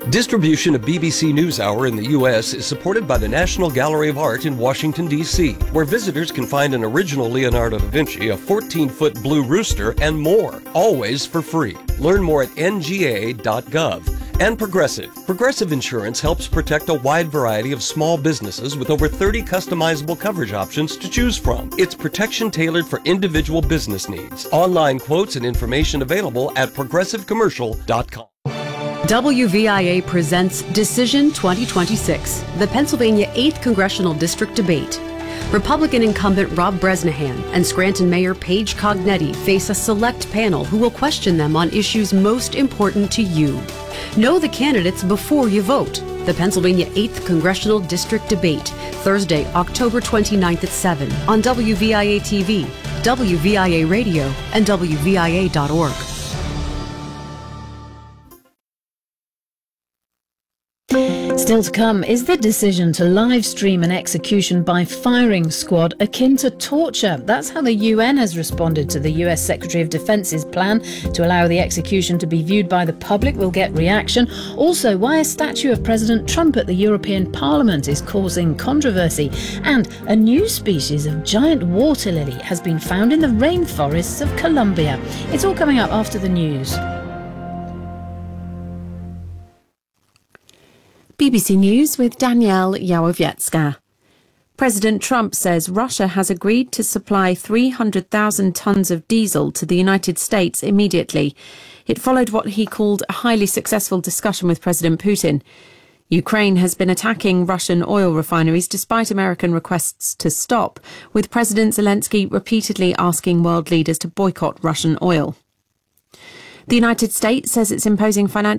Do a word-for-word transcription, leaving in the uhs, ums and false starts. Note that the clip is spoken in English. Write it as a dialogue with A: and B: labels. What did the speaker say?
A: Distribution of B B C NewsHour in the U S is supported by the National Gallery of Art in Washington, D C, where visitors can find an original Leonardo da Vinci, a fourteen-foot blue rooster, and more, always for free. Learn more at N G A dot gov. And Progressive. Progressive Insurance helps protect a wide variety of small businesses with over thirty customizable coverage options to choose from. It's protection tailored for individual business needs. Online quotes and information available at progressive commercial dot com.
B: W V I A presents Decision twenty twenty-six, the Pennsylvania eighth Congressional District Debate. Republican incumbent Rob Bresnahan and Scranton Mayor Paige Cognetti face a select panel who will question them on issues most important to you. Know the candidates before you vote. The Pennsylvania eighth Congressional District Debate, Thursday, October twenty-ninth at seven on W V I A T V, W V I A Radio, and W V I A dot org.
C: Still to come, is the decision to live stream an execution by firing squad akin to torture? That's how the U N has responded to the U S Secretary of Defence's plan to allow the execution to be viewed by the public will get reaction. Also, why a statue of President Trump at the European Parliament is causing controversy. And a new species of giant water lily has been found in the rainforests of Colombia. It's all coming up after the news.
D: B B C News with Danielle Yawowiecka. President Trump says Russia has agreed to supply three hundred thousand tonnes of diesel to the United States immediately. It followed what he called a highly successful discussion with President Putin. Ukraine has been attacking Russian oil refineries despite American requests to stop, with President Zelensky repeatedly asking world leaders to boycott Russian oil. The United States says it's imposing financial